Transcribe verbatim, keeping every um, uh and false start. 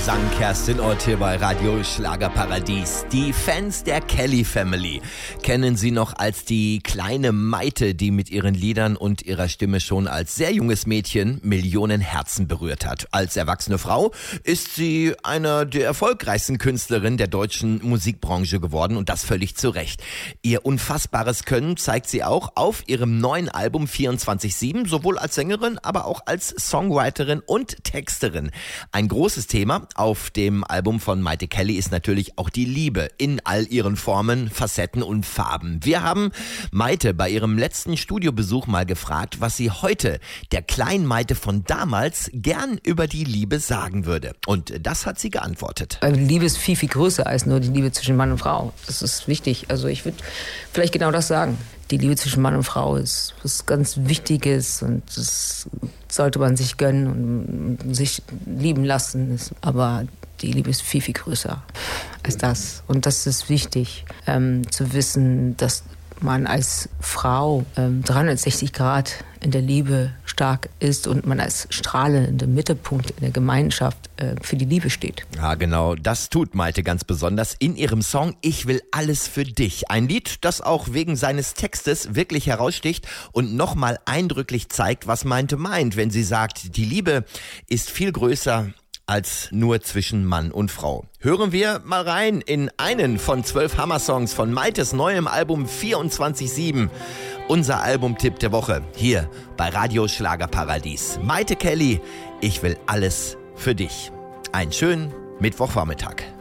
sang Kerstin Ott hier bei Radio Schlagerparadies. Die Fans der Kelly Family kennen sie noch als die kleine Maite, die mit ihren Liedern und ihrer Stimme schon als sehr junges Mädchen Millionen Herzen berührt hat. Als erwachsene Frau ist sie eine der erfolgreichsten Künstlerinnen der deutschen Musikbranche geworden und das völlig zu Recht. Ihr unfassbares Können zeigt sie auch auf ihrem neuen Album vierundzwanzig sieben, sowohl als Sängerin, aber auch als Songwriterin und Texterin. Ein großes Thema auf dem Album von Maite Kelly ist natürlich auch die Liebe in all ihren Formen, Facetten und Farben. Wir haben Maite bei ihrem letzten Studiobesuch mal gefragt, was sie heute der kleinen Maite von damals gern über die Liebe sagen würde. Und das hat sie geantwortet. Die Liebe ist viel, viel größer als nur die Liebe zwischen Mann und Frau. Das ist wichtig. Also ich würde vielleicht genau das sagen. Die Liebe zwischen Mann und Frau ist was ganz Wichtiges und das sollte man sich gönnen und sich lieben lassen. Aber die Liebe ist viel, viel größer als das. Und das ist wichtig, ähm, zu wissen, dass man als Frau ähm, dreihundertsechzig Grad in der Liebe stark ist und man als strahlender Mittelpunkt in der Gemeinschaft äh, für die Liebe steht. Ja, genau, das tut Maite ganz besonders in ihrem Song Ich will alles für dich. Ein Lied, das auch wegen seines Textes wirklich heraussticht und nochmal eindrücklich zeigt, was Maite meint, wenn sie sagt, die Liebe ist viel größer als nur zwischen Mann und Frau. Hören wir mal rein in einen von zwölf Hammer-Songs von Maites neuem Album vierundzwanzig sieben. Unser Albumtipp der Woche hier bei Radio Schlagerparadies. Maite Kelly, ich will alles für dich. Einen schönen Mittwochvormittag.